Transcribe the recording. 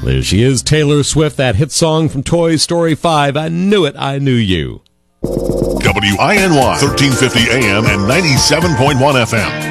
There she is, Taylor Swift, that hit song from Toy Story 5, I Knew It, I Knew You. WINY 1350 AM and 97.1 FM.